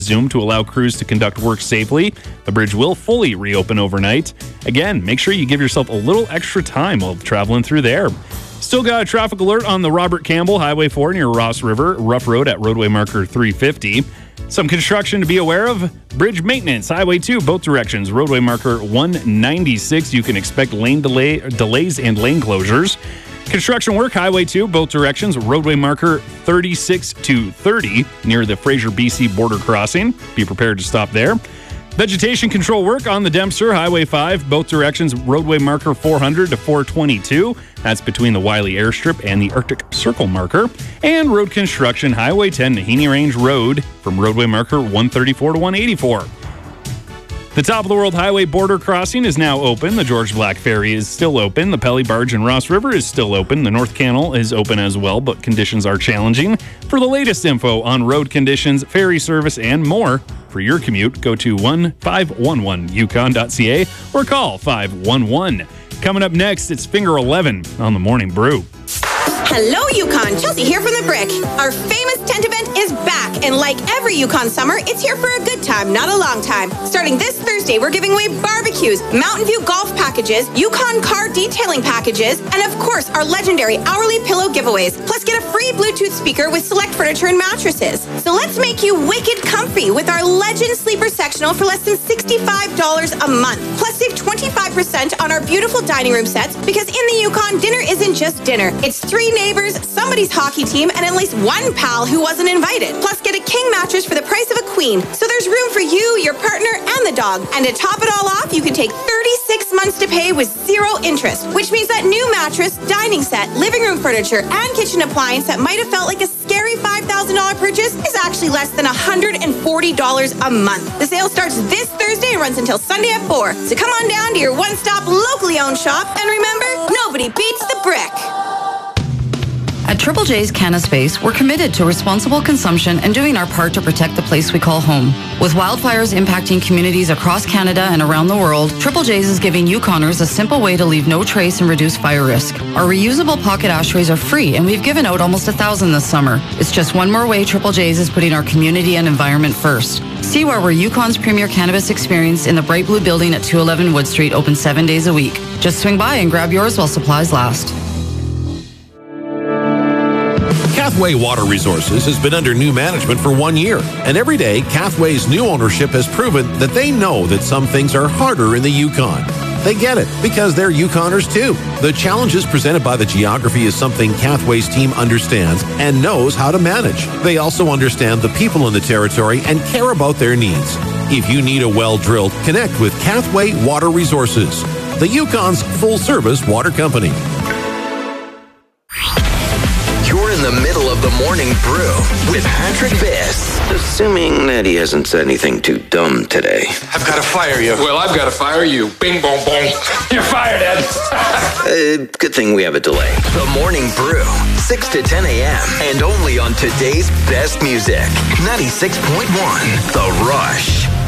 Zoom to allow crews to conduct work safely. The bridge will fully reopen overnight. Again, make sure you give yourself a little extra time while traveling through there. Still got a traffic alert on the Robert Campbell Highway 4 near Ross River, rough road at roadway marker 350. Some construction to be aware of. Bridge maintenance, Highway 2, both directions, roadway marker 196. You can expect lane delays and lane closures. Construction work, Highway 2, both directions, roadway marker 36 to 30 near the Fraser, BC border crossing. Be prepared to stop there. Vegetation control work on the Dempster, Highway 5, both directions, roadway marker 400 to 422. That's between the Wiley Airstrip and the Arctic Circle marker. And road construction, Highway 10, Nahanni Range Road from roadway marker 134 to 184. The Top of the World Highway border crossing is now open. The George Black Ferry is still open. The Pelly Barge in Ross River is still open. The North Canal is open as well, but conditions are challenging. For the latest info on road conditions, ferry service, and more for your commute, go to 1511yukon.ca or call 511. Coming up next, it's Finger 11 on the Morning Brew. Hello, Yukon. Chelsea here from The Brick. Our famous tent event is back, and like every Yukon summer, it's here for a good time, not a long time. Starting this Thursday, we're giving away barbecues, Mountain View golf packages, Yukon car detailing packages, and of course, our legendary hourly pillow giveaways. Plus, get a free Bluetooth speaker with select furniture and mattresses. So let's make you wicked comfy with our Legend Sleeper Sectional for less than $65 a month. Plus, save 25% on our beautiful dining room sets, because in the Yukon, dinner isn't just dinner. It's 3 neighbors, somebody's hockey team, and at least one pal who wasn't invited. Plus, get a king mattress for the price of a queen. So there's room for you, your partner, and the dog. And to top it all off, you can take 36 months to pay with 0 interest, which means that new mattress, dining set, living room furniture, and kitchen appliance that might have felt like a scary $5,000 purchase is actually less than $140 a month. The sale starts this Thursday and runs until Sunday at 4. So come on down to your one-stop locally owned shop, and remember, nobody beats The Brick. At Triple J's Canna Space, we're committed to responsible consumption and doing our part to protect the place we call home. With wildfires impacting communities across Canada and around the world, Triple J's is giving Yukoners a simple way to leave no trace and reduce fire risk. Our reusable pocket ashtrays are free, and we've given out almost 1,000 this summer. It's just one more way Triple J's is putting our community and environment first. See why we're Yukon's premier cannabis experience in the bright blue building at 211 Wood Street, open 7 days a week. Just swing by and grab yours while supplies last. Cathway Water Resources has been under new management for 1 year, and every day, Cathway's new ownership has proven that they know that some things are harder in the Yukon. They get it, because they're Yukoners too. The challenges presented by the geography is something Cathway's team understands and knows how to manage. They also understand the people in the territory and care about their needs. If you need a well drilled, connect with Cathway Water Resources, the Yukon's full-service water company. You're in the middle of the Morning Brew with Patrick Biss. Assuming that he hasn't said anything too dumb today. I've got to fire you. Well, I've got to fire you. Bing, bong, bong. You're fired, Ed. Good thing we have a delay. The Morning Brew, 6 to 10 a.m. and only on today's best music. 96.1 The Rush.